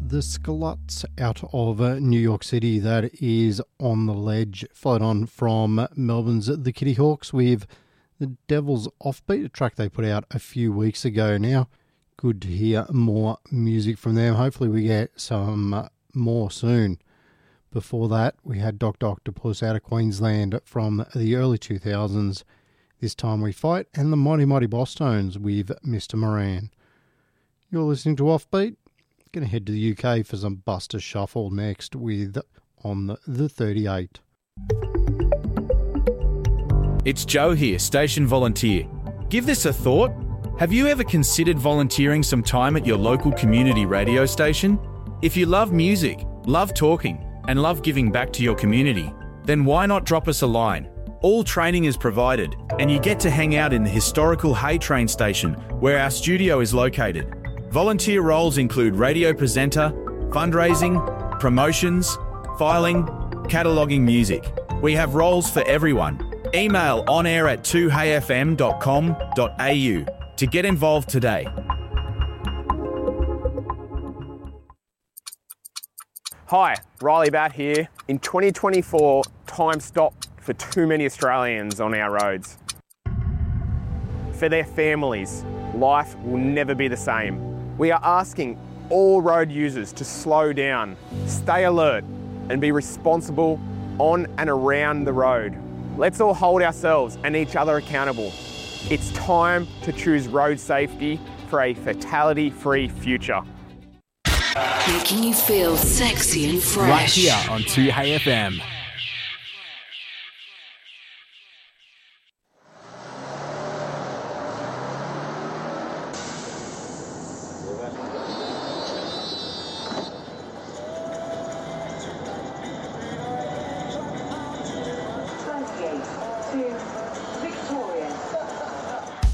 The Skluts out of New York City, that is On the Ledge, followed on from Melbourne's The Kitty Hawks with The Devil's Offbeat, a track they put out a few weeks ago now. Good to hear more music from them. Hopefully we get some more soon. Before that, we had Dr. Octopus out of Queensland from the early 2000s. This Time We Fight, and the Mighty Mighty Bosstones with Mr. Moran. You're listening to Offbeat. Going to head to the UK for some Buster Shuffle next with On the 38. It's Joe here, station volunteer. Give this a thought. Have you ever considered volunteering some time at your local community radio station? If you love music, love talking, and love giving back to your community, then why not drop us a line? All training is provided, and you get to hang out in the historical Hay Train station where our studio is located. Volunteer roles include radio presenter, fundraising, promotions, filing, cataloguing music. We have roles for everyone. Email onair@2hayfm.com.au to get involved today. Hi, Riley Batt here. In 2024, time stopped for too many Australians on our roads. For their families, life will never be the same. We are asking all road users to slow down, stay alert, and be responsible on and around the road. Let's all hold ourselves and each other accountable. It's time to choose road safety for a fatality-free future. Making you feel sexy and fresh. Right here on 2HayFM.